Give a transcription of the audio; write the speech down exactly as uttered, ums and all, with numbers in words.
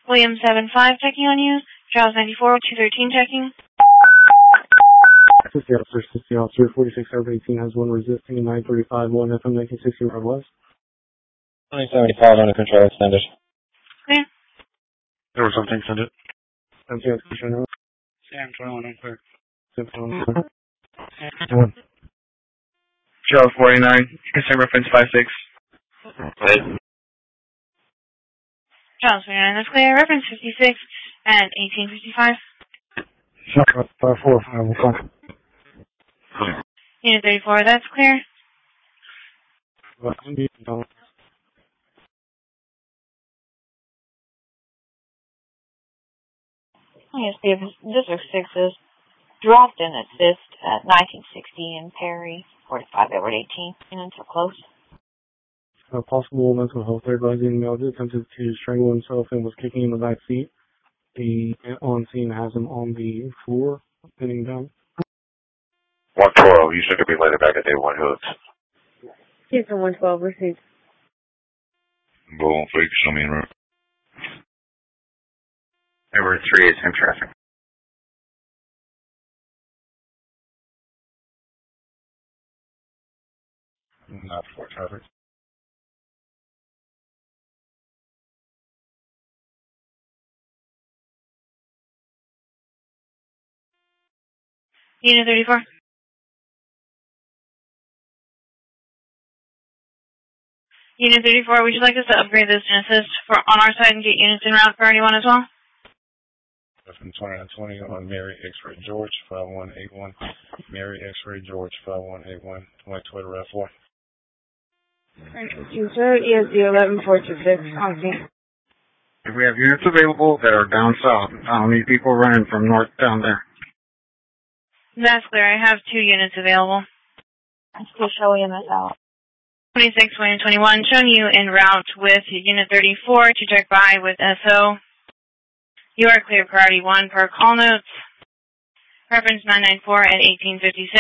William seven five checking on you. Charles ninety-four, two thirteen checking. Sixty officer, sixty officer, forty-six over eighteen has one resisting, nine thirty-five, one F M nineteen sixty Road West. twenty seventy-five under control extended. Clear. There was something extended. seventeen execution. Sam twenty-one unclear. Sam twenty-one. One. Charles forty-nine, concern reference five six. Right. Charles forty-nine, that's clear. Reference fifty-six and eighteen fifty-five. Charles five four, I will come. Unit thirty-four, that's clear. Yes, District six is dropped in assist at nineteen sixty in Perry, forty-five Edward eighteen, units are close. A possible mental health advising male attempted to strangle himself and was kicking in the back seat. The on scene has him on the floor, sitting down. one twelve, you should be later back at day one hooks. Yes, on one twelve, received. Boom, freak, show me in room. Edward three is in traffic. Not for traffic. Unit thirty-four. Unit thirty-four, would you like us to upgrade this to assist for on our side and get units in route for anyone as well? From twenty-nine twenty on Mary X-Ray George, five one eight one. Mary X-Ray George, five one eight one. twenty twenty Route four. Thank you, sir. E S D eleven four two six, on scene. If we have units available that are down south, I don't need people running from north down there. That's clear. I have two units available. I'm still showing him this out. twenty-six, William twenty-one, showing you en route with Unit thirty-four to check by with S O. You are clear priority one per call notes. Reference nine nine four at eighteen fifty-six.